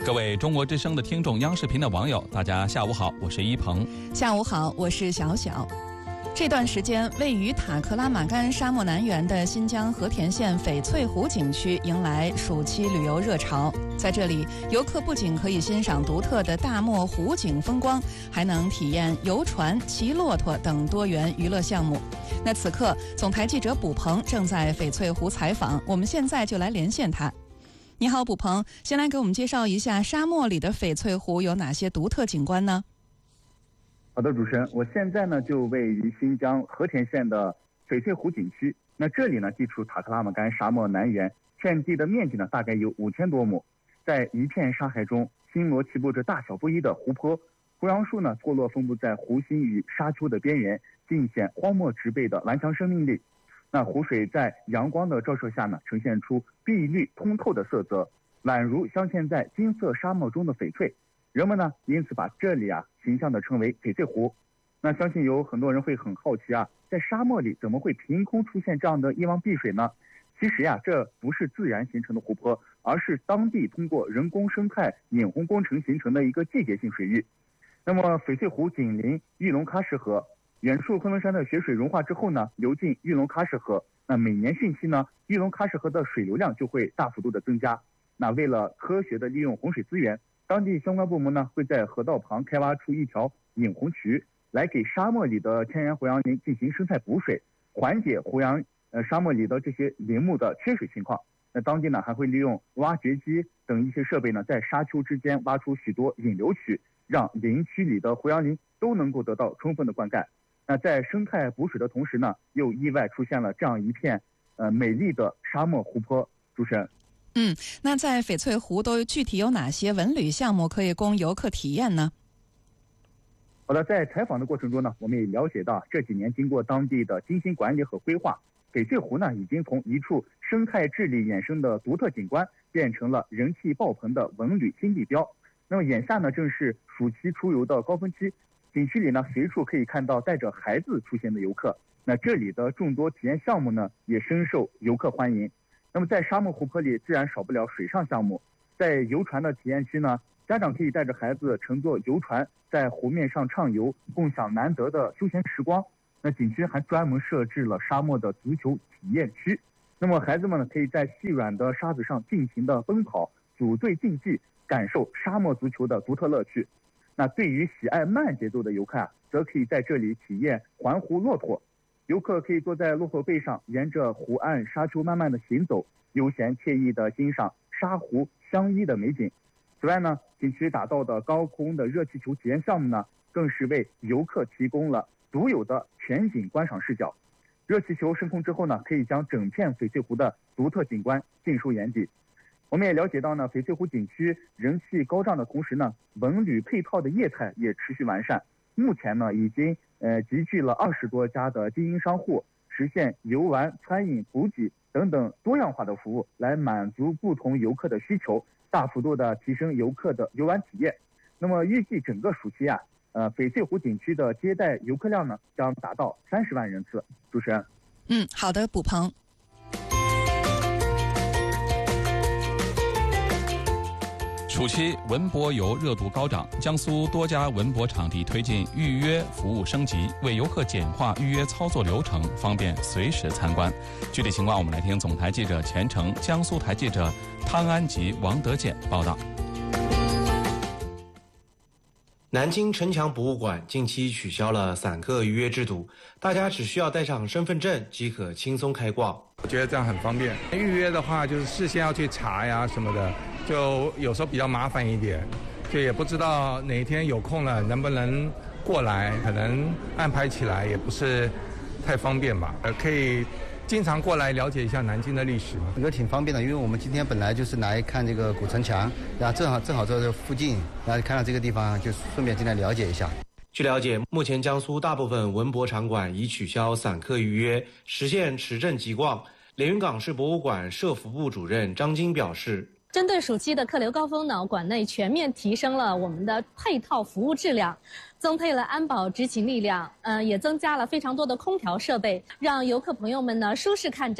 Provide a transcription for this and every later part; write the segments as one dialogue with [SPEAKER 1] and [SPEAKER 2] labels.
[SPEAKER 1] 各位中国之声的听众、央视频的网友，大家下午好，我是一鹏。
[SPEAKER 2] 下午好，我是小小。这段时间，位于塔克拉玛干沙漠南缘的新疆和田县翡翠湖景区迎来暑期旅游热潮。在这里，游客不仅可以欣赏独特的大漠湖景风光，还能体验游船、骑骆驼等多元娱乐项目。那此刻，总台记者卜鹏正在翡翠湖采访，我们现在就来连线他。你好，卜鹏，先来给我们介绍一下沙漠里的翡翠湖有哪些独特景观呢？
[SPEAKER 3] 好的，主持人，我现在呢就位于新疆和田县的翡翠湖景区。那这里呢地处塔克拉玛干沙漠南缘，占地的面积呢大概有5000多亩。在一片沙海中，星罗棋布着大小不一的湖泊，胡杨树呢错落分布在湖心与沙丘的边缘，尽显荒漠植被的顽强生命力。那湖水在阳光的照射下呢，呈现出碧绿通透的色泽，宛如镶嵌在金色沙漠中的翡翠。人们呢因此把这里形象地称为翡翠湖。那相信有很多人会很好奇在沙漠里怎么会凭空出现这样的一汪碧水呢？其实这不是自然形成的湖泊，而是当地通过人工生态引洪工程形成的一个季节性水域。那么翡翠湖紧邻玉龙喀什河，远处昆仑山的雪水融化之后呢，流进玉龙喀什河。那每年汛期呢，玉龙喀什河的水流量就会大幅度的增加。那为了科学的利用洪水资源，当地相关部门呢会在河道旁开挖出一条引洪渠，来给沙漠里的天然胡杨林进行生态补水，缓解沙漠里的这些林木的缺水情况。那当地呢还会利用挖掘机等一些设备呢，在沙丘之间挖出许多引流渠，让林区里的胡杨林都能够得到充分的灌溉。那在生态补水的同时呢，又意外出现了这样一片美丽的沙漠湖泊。主持人，
[SPEAKER 2] 那在翡翠湖都具体有哪些文旅项目可以供游客体验呢？
[SPEAKER 3] 好的，在采访的过程中呢，我们也了解到，这几年经过当地的精心管理和规划，翡翠湖呢已经从一处生态治理衍生的独特景观，变成了人气爆棚的文旅新地标。那么眼下呢正是暑期出游的高峰期，景区里呢随处可以看到带着孩子出现的游客。那这里的众多体验项目呢也深受游客欢迎。那么在沙漠湖泊里自然少不了水上项目，在游船的体验区呢，家长可以带着孩子乘坐游船在湖面上畅游，共享难得的休闲时光。那景区还专门设置了沙漠的足球体验区，那么孩子们呢可以在细软的沙子上尽情的奔跑，组队竞技，感受沙漠足球的独特乐趣。那对于喜爱慢节奏的游客则可以在这里体验环湖骆驼。游客可以坐在骆驼背上，沿着湖岸沙丘慢慢的行走，悠闲惬意的欣赏沙湖相依的美景。此外呢，景区打造的高空的热气球体验项目呢，更是为游客提供了独有的全景观赏视角。热气球升空之后呢，可以将整片翡翠湖的独特景观尽收眼底。我们也了解到呢，翡翠湖景区人气高涨的同时呢，文旅配套的业态也持续完善。目前呢，已经集聚了20多家的经营商户，实现游玩、餐饮、补给等等多样化的服务，来满足不同游客的需求，大幅度的提升游客的游玩体验。那么预计整个暑期翡翠湖景区的接待游客量呢将达到30万人次。主持人，
[SPEAKER 2] 好的，卜鹏。
[SPEAKER 1] 暑期文博游热度高涨，江苏多家文博场地推进预约服务升级，为游客简化预约操作流程，方便随时参观。具体情况，我们来听总台记者钱程、江苏台记者汤安吉、王德建报道。
[SPEAKER 4] 南京城墙博物馆近期取消了散客预约制度，大家只需要带上身份证即可轻松开逛。
[SPEAKER 5] 我觉得这样很方便。预约的话，就是事先要去查呀什么的，就有时候比较麻烦一点，就也不知道哪一天有空了能不能过来，可能安排起来也不是太方便吧。可以经常过来了解一下南京的历史嘛。
[SPEAKER 6] 我觉得挺方便的，因为我们今天本来就是来看这个古城墙，然后正好在这附近，然后看到这个地方就顺便进来了解一下。
[SPEAKER 4] 据了解，目前江苏大部分文博场馆已取消散客预约，实现持证即逛。连云港市博物馆社服部主任张晶表示，
[SPEAKER 7] 针对暑期的客流高峰呢，馆内全面提升了我们的配套服务质量，增配了安保执勤力量，也增加了非常多的空调设备，让游客朋友们呢舒适看展。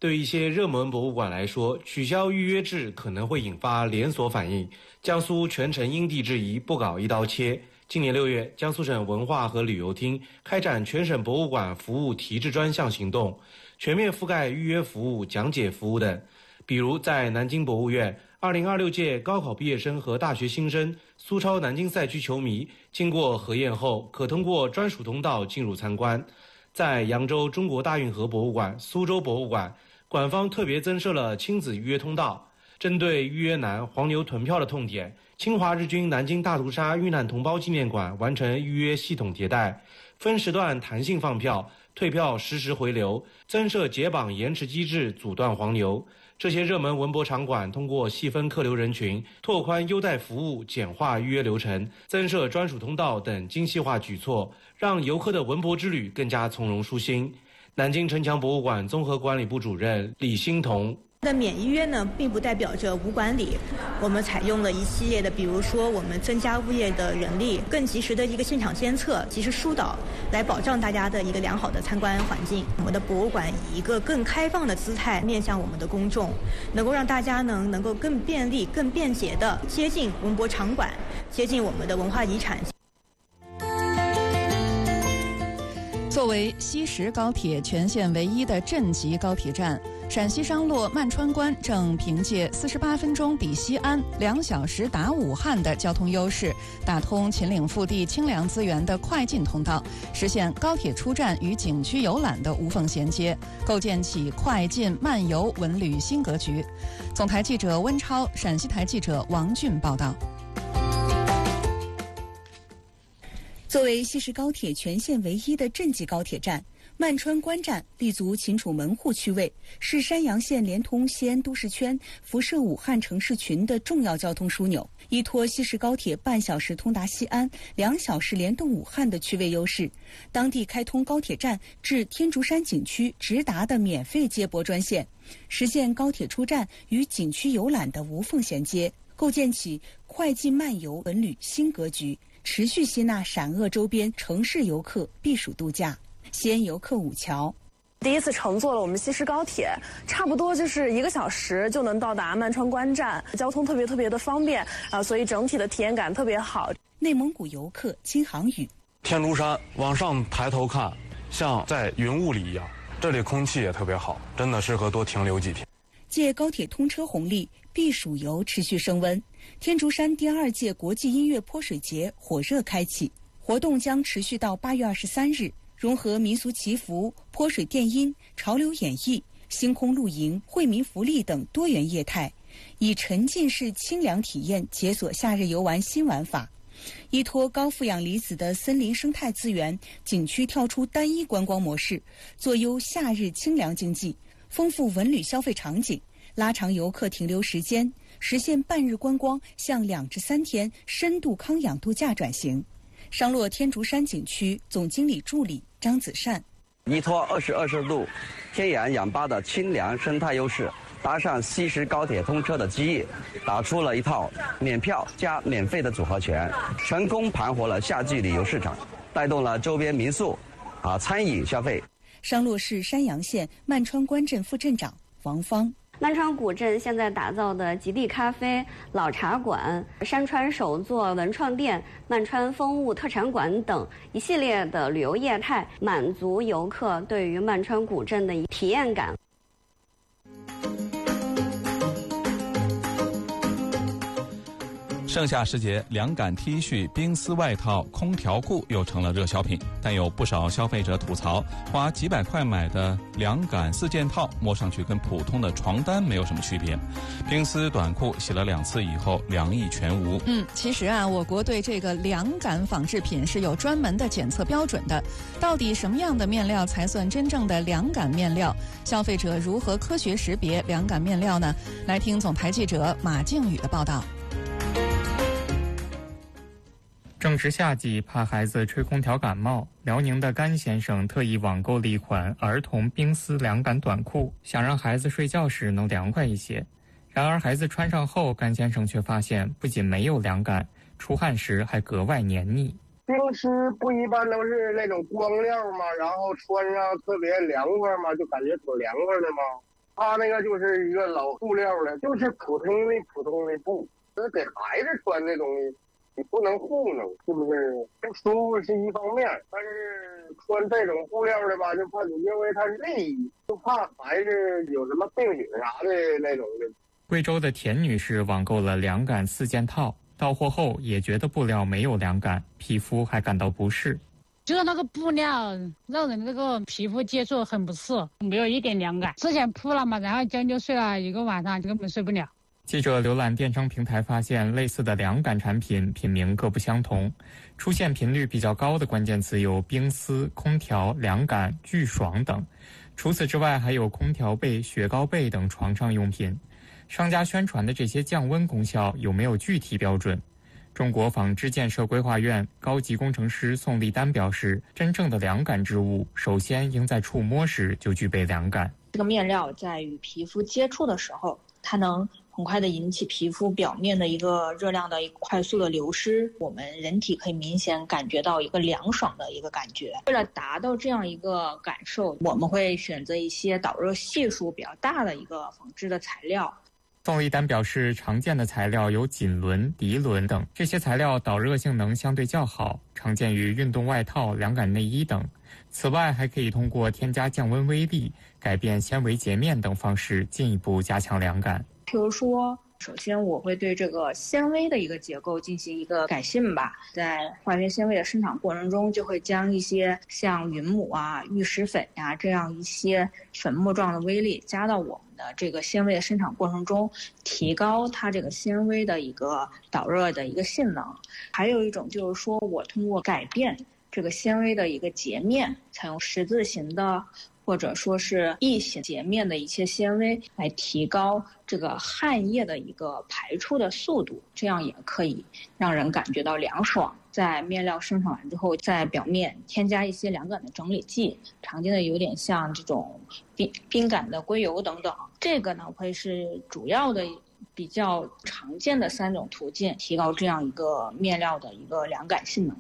[SPEAKER 4] 对一些热门博物馆来说，取消预约制可能会引发连锁反应。江苏全程因地制宜，不搞一刀切。今年6月，江苏省文化和旅游厅开展全省博物馆服务提质专项行动，全面覆盖预约服务、讲解服务等。比如在南京博物院，2026届高考毕业生和大学新生、苏超南京赛区球迷经过核验后，可通过专属通道进入参观。在扬州中国大运河博物馆、苏州博物馆，馆方特别增设了亲子预约通道，针对预约难、黄牛囤票的痛点，侵华日军南京大屠杀遇难同胞纪念馆完成预约系统迭代，分时段弹性放票，退票实时回流，增设解绑延迟机制，阻断黄牛。这些热门文博场馆通过细分客流人群、拓宽优待服务、简化预约流程、增设专属通道等精细化举措，让游客的文博之旅更加从容舒心。南京城墙博物馆综合管理部主任李欣彤。
[SPEAKER 8] 的免预约呢，并不代表着无管理。我们采用了一系列的，比如说我们增加物业的人力，更及时的一个现场监测、及时疏导，来保障大家的一个良好的参观环境。我们的博物馆以一个更开放的姿态面向我们的公众，能够让大家能够更便利、更便捷地接近文博场馆，接近我们的文化遗产。
[SPEAKER 2] 作为西石高铁全线唯一的镇级高铁站，陕西商洛曼川关正凭借48分钟抵西安、2小时达武汉的交通优势，打通秦岭腹地清凉资源的快进通道，实现高铁出站与景区游览的无缝衔接，构建起快进慢游文旅新格局。总台记者温超，陕西台记者王俊报道。
[SPEAKER 9] 作为西石高铁全线唯一的镇级高铁站，曼川关站立足秦楚门户区位，是山阳线连通西安都市圈、辐射武汉城市群的重要交通枢纽，依托西石高铁半小时通达西安、2小时联动武汉的区位优势，当地开通高铁站至天竺山景区直达的免费接驳专线，实现高铁出站与景区游览的无缝衔接，构建起快进慢游文旅新格局，持续吸纳陕鄂周边城市游客避暑度假。西安游客武桥，
[SPEAKER 10] 第一次乘坐了我们西石高铁，差不多就是1个小时就能到达曼川关站，交通特别的方便所以整体的体验感特别好。
[SPEAKER 9] 内蒙古游客金航宇，
[SPEAKER 11] 天竺山往上抬头看，像在云雾里一样，这里空气也特别好，真的适合多停留几天。
[SPEAKER 9] 借高铁通车红利，避暑游持续升温。天竺山第2届国际音乐泼水节火热开启，活动将持续到8月23日，融合民俗祈福、泼水电音、潮流演绎、星空露营、惠民福利等多元业态，以沉浸式清凉体验解锁夏日游玩新玩法。依托高负氧离子的森林生态资源，景区跳出单一观光模式，做优夏日清凉经济，丰富文旅消费场景，拉长游客停留时间，实现半日观光向2至3天深度康养度假转型。商洛天竺山景区总经理助理张子善，
[SPEAKER 12] 依托20度天然氧吧的清凉生态优势，搭上西石高铁通车的机遇，打出了一套免票加免费的组合拳，成功盘活了夏季旅游市场，带动了周边民宿餐饮消费。
[SPEAKER 9] 商洛市山阳县曼川关镇副镇长王芳，
[SPEAKER 13] 曼川古镇现在打造的极地咖啡、老茶馆、山川手作文创店、曼川风物特产馆等一系列的旅游业态，满足游客对于曼川古镇的体验感。
[SPEAKER 1] 盛夏时节，凉感 T 恤、冰丝外套、空调裤又成了热销品，但有不少消费者吐槽，花几百块买的凉感4件套，摸上去跟普通的床单没有什么区别。冰丝短裤洗了2次以后，凉意全无。
[SPEAKER 2] 其实我国对这个凉感纺织品是有专门的检测标准的。到底什么样的面料才算真正的凉感面料？消费者如何科学识别凉感面料呢？来听总台记者马静宇的报道。
[SPEAKER 14] 正值夏季，怕孩子吹空调感冒，辽宁的甘先生特意网购了一款儿童冰丝凉感短裤，想让孩子睡觉时能凉快一些。然而孩子穿上后，甘先生却发现不仅没有凉感，出汗时还格外黏腻。
[SPEAKER 15] 冰丝不一般都是那种光料嘛，然后穿上特别凉快嘛，就感觉挺凉快的嘛。 它那个就是一个老布料的，就是普通的布，这给孩子穿这东西，你不能糊弄，是不是？不舒服是一方面，但是穿这种布料的吧，就怕你因为它是内衣，就怕孩子有什么病菌啥的那种的。
[SPEAKER 14] 贵州的田女士网购了凉感4件套，到货后也觉得布料没有凉感，皮肤还感到不适。
[SPEAKER 16] 就是那个布料让人这个皮肤接触很不适，没有一点凉感。之前铺了嘛，然后将就睡了1个晚上，根本睡不了。
[SPEAKER 14] 记者浏览电商平台发现，类似的凉感产品品名各不相同，出现频率比较高的关键词有冰丝、空调、凉感、巨爽等。除此之外，还有空调被、雪糕被等床上用品。商家宣传的这些降温功效有没有具体标准？中国纺织建设规划院高级工程师宋立丹表示，真正的凉感织物首先应在触摸时就具备凉感。
[SPEAKER 17] 这个面料在与皮肤接触的时候，它能很快的引起皮肤表面的一个热量的快速的流失，我们人体可以明显感觉到一个凉爽的一个感觉。为了达到这样一个感受，我们会选择一些导热系数比较大的一个纺织的材料。
[SPEAKER 14] 宋立丹表示，常见的材料有锦纶、涤纶等，这些材料导热性能相对较好，常见于运动外套、凉感内衣等。此外，还可以通过添加降温微粒、改变纤维截面等方式进一步加强凉感。
[SPEAKER 17] 譬如说，首先我会对这个纤维的一个结构进行一个改进吧，在化学纤维的生产过程中，就会将一些像云母啊、玉石粉呀这样一些粉末状的微粒加到我们的这个纤维的生产过程中，提高它这个纤维的一个导热的一个性能。还有一种就是说，我通过改变这个纤维的一个截面，采用十字形的或者说是异形截面的一些纤维，来提高这个汗液的一个排出的速度，这样也可以让人感觉到凉爽。在面料生产完之后，在表面添加一些凉感的整理剂，常见的有点像这种冰感的硅油等等。这个呢会是主要的比较常见的3种途径，提高这样一个面料的一个凉感性能。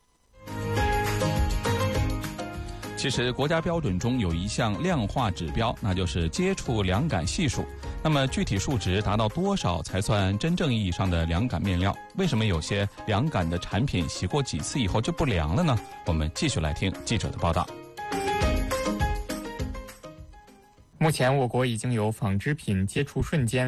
[SPEAKER 1] 其实国家标准中有一项量化指标，那就是接触凉感系数。那么具体数值达到多少才算真正意义上的凉感面料？为什么有些凉感的产品洗过几次以后就不凉了呢？我们继续来听记者的报道。
[SPEAKER 14] 目前我国已经有纺织品接触瞬间